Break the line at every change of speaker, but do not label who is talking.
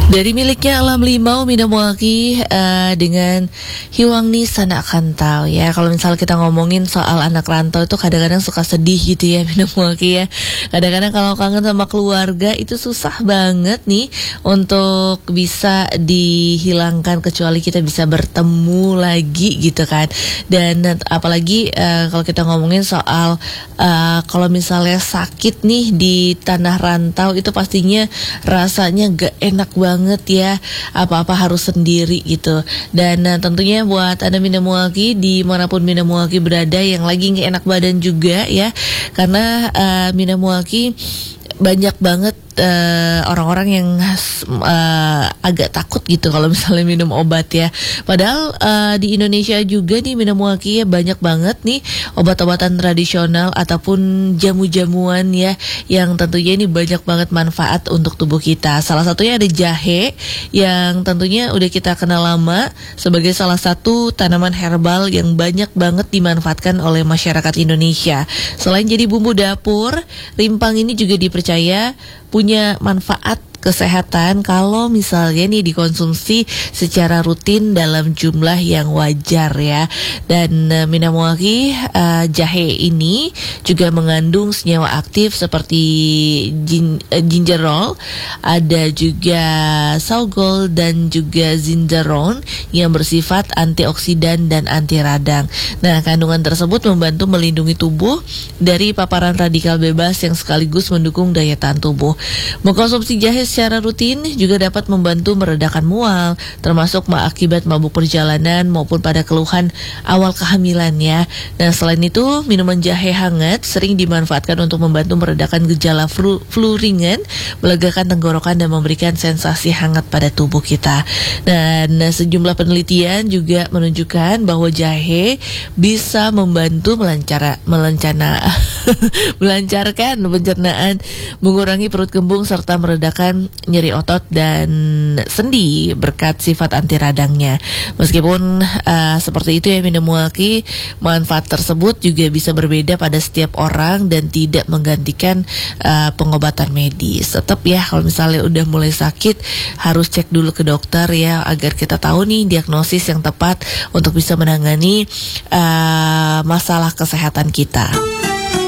Dari miliknya Alam Limau Minamwaki dengan Hiwangni Sanak Kantau ya. Kalau misal kita ngomongin soal anak rantau itu kadang-kadang suka sedih gitu ya Minamwaki ya. Kadang-kadang kalau kangen sama keluarga itu susah banget nih untuk bisa dihilangkan kecuali kita bisa bertemu lagi gitu kan. Dan apalagi kalau kita ngomongin soal kalau misalnya sakit nih di tanah rantau itu pastinya rasanya gak enak banget ya, apa-apa harus sendiri gitu. Dan tentunya buat Anda Minamwaki dimanapun Minamwaki berada yang lagi gak enak badan juga ya, karena Minamwaki banyak banget orang-orang yang agak takut gitu kalau misalnya minum obat ya. Padahal di Indonesia juga nih Minamwaki ya banyak banget nih obat-obatan tradisional ataupun jamu-jamuan ya yang tentunya ini banyak banget manfaat untuk tubuh kita. Salah satunya ada jahe yang tentunya udah kita kenal lama sebagai salah satu tanaman herbal yang banyak banget dimanfaatkan oleh masyarakat Indonesia. Selain jadi bumbu dapur, rimpang ini juga dipercaya punya manfaat kesehatan kalau misalnya nih dikonsumsi secara rutin dalam jumlah yang wajar ya. Dan Minamwaki jahe ini juga mengandung senyawa aktif seperti gingerol, ada juga saugol dan juga zinzeron yang bersifat antioksidan dan anti radang. Nah, kandungan tersebut membantu melindungi tubuh dari paparan radikal bebas yang sekaligus mendukung daya tahan tubuh. Mengkonsumsi jahe secara rutin juga dapat membantu meredakan mual, termasuk akibat mabuk perjalanan maupun pada keluhan awal kehamilan ya. Nah, selain itu, minuman jahe hangat sering dimanfaatkan untuk membantu meredakan gejala flu ringan, melegakan tenggorokan dan memberikan sensasi hangat pada tubuh kita. Dan sejumlah penelitian juga menunjukkan bahwa jahe bisa membantu melancarkan pencernaan, mengurangi perut kembung serta meredakan nyeri otot dan sendi berkat sifat anti radangnya. Meskipun seperti itu ya Minamwaki, manfaat tersebut juga bisa berbeda pada setiap orang dan tidak menggantikan pengobatan medis. Tetap ya kalau misalnya udah mulai sakit harus cek dulu ke dokter ya agar kita tahu nih diagnosis yang tepat untuk bisa menangani masalah kesehatan kita.